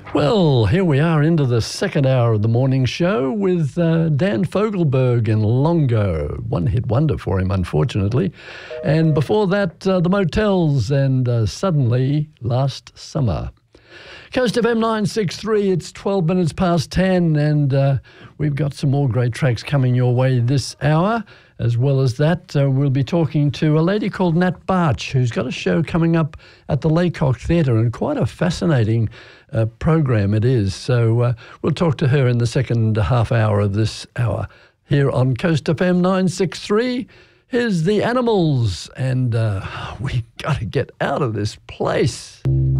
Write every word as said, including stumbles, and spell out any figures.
Well, here we are into the second hour of the morning show with uh, Dan Fogelberg and Longo. One-hit wonder for him, unfortunately. And before that, uh, the Motels and uh, Suddenly Last Summer. Coast F M nine sixty-three, it's twelve minutes past ten, and uh, we've got some more great tracks coming your way this hour. As well as that, uh, we'll be talking to a lady called Nat Barch, who's got a show coming up at the Laycock Theatre, and quite a fascinating uh, program it is. So uh, we'll talk to her in the second half hour of this hour. Here on Coast F M nine sixty-three, here's The Animals, and uh, we got to get out of this place.